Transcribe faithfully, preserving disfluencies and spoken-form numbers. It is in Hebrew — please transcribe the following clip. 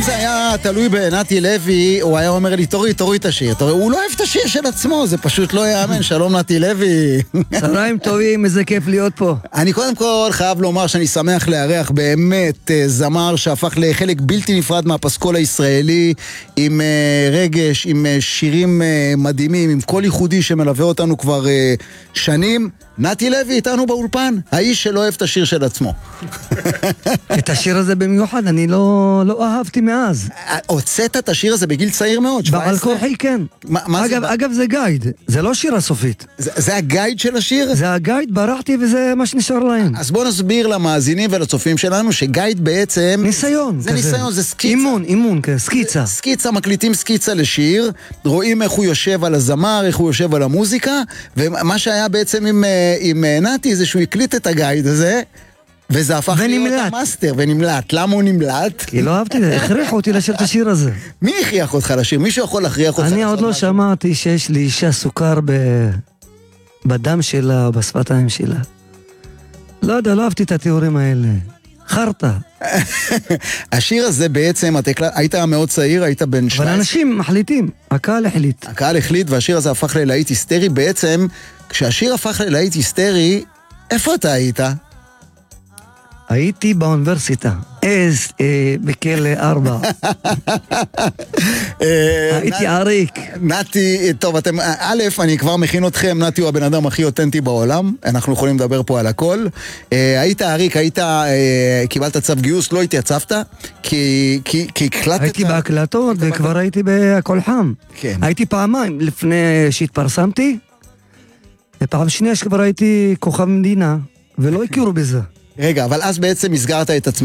זה היה תלוי בנתי לוי, הוא היה אומר לי, תורי, תורי את השיר. תורי, הוא לא אוהב את השיר של עצמו, זה פשוט לא יאמן. שלום נתי לוי. צהריים טובים, איזה כיף להיות פה. אני קודם כל חייב לומר שאני שמח לארח באמת זמר שהפך לחלק בלתי נפרד מהפסקול הישראלי, עם רגש, עם שירים מדהימים, עם קול ייחודי שמלווה אותנו כבר שנים. נתי לוי איתנו באולפן, האיש שלא אוהב את השיר של עצמו. את השיר הזה במיוחד, אני לא, לא אהבתי מאז. הוצאת את השיר הזה בגיל צעיר מאוד, שבע עשרה? בעל כורחי, כן. מה, מה אגב, זה? אגב, זה גייד, זה לא שיר הסופית. זה, זה הגייד של השיר? זה הגייד, ברחתי וזה מה שנשאר להם. אז בוא נסביר למאזינים ולצופים שלנו שגייד בעצם... ניסיון. זה כזה. ניסיון, זה סקיצה. אימון, אימון, כזה, סקיצה. סקיצה, מקליטים סקיצה לשיר, רואים איך הוא יושב על הזמר, איך הוא יושב על המוזיקה, ומה שהיה בעצם עם, עם נתי זה שהוא הקליט את הגייד הזה, וזה הפך ונמלט. להיות המאסטר, ונמלט. למה הוא נמלט? כי לא אהבתי, הכריחו אותי לשיר את השיר הזה. מי הכריח אותך לשיר? מישהו יכול להכריח אותך? אני עוד לא שמעתי שיש לי אישה סוכר ב... בדם שלה, בשפתיים שלה. לא יודע, לא אהבתי את התיאורים האלה. חרטה. השיר הזה בעצם, היית מאוד צעיר, היית בן שבע עשרה. אבל אנשים מחליטים, הקהל החליט. הקהל החליט, והשיר הזה הפך ללהיט היסטרי. בעצם, כשהשיר הפך ללהיט היסטרי, איפה אתה היית? הייתי באוניברסיטה, אז אה, בכלא ארבע. הייתי עריק. נתי, טוב, אתם, א', אני כבר מכין אתכם, נתי הוא הבן אדם הכי אותנטי בעולם, אנחנו יכולים לדבר פה על הכל. היית עריק, היית, קיבלת צו גיוס, לא התייצבת, כי הקלטת... הייתי בהקלטות וכבר הייתי בהכל חם. הייתי פעמיים, לפני שהתפרסמתי, ופעם שנייה שכבר הייתי כוכב מדינה, ולא הכירו בזה. רגע, אבל אז בעצם הסגרת את עצמך.